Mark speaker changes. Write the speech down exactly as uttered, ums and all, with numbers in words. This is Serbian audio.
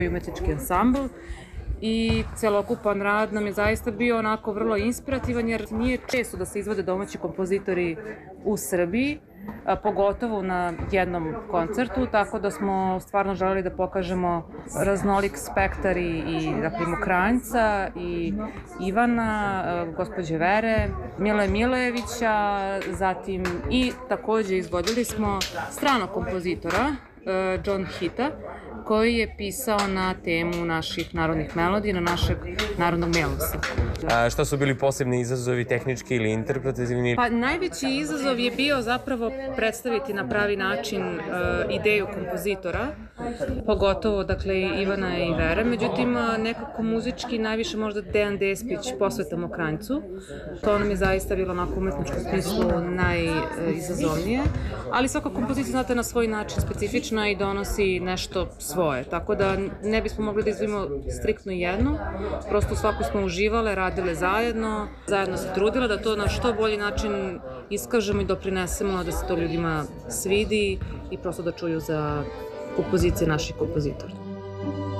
Speaker 1: umetnički ansambl i celokupan rad nam je zaista bio onako vrlo inspirativan jer nije često da se izvode domaći kompozitori u Srbiji, pogotovo na jednom koncertu, tako da smo stvarno želeli da pokažemo raznolik spektar i dakle, Mokranjca i Ivana, gospođe Vere, Mile Milejevića, zatim i takođe izvodili smo stranog kompozitora, John Hita, koji je pisao na temu naših narodnih melodija, na našeg narodnog melosa.
Speaker 2: A šta su bili posebni izazovi, tehnički ili interpretativni?
Speaker 1: Pa najveći izazov je bio zapravo predstaviti na pravi način uh, ideju kompozitora, pogotovo dakle Ivana i Vere, međutim nekako muzički najviše možda Dejan Despić posveta Mokranjcu. To nam je zaista bilo onako u umetničkom smislu najizazovnije, ali svaka kompozicija znate na svoj način specifična i donosi nešto svoje, tako da ne bismo mogli da izvojimo striktno jednu, prosto svaku smo uživale, radile zajedno, zajedno se trudile da to na što bolji način iskažemo i doprinesemo da se to ljudima svidi i prosto da čuju za kompozicije naših kompozitora.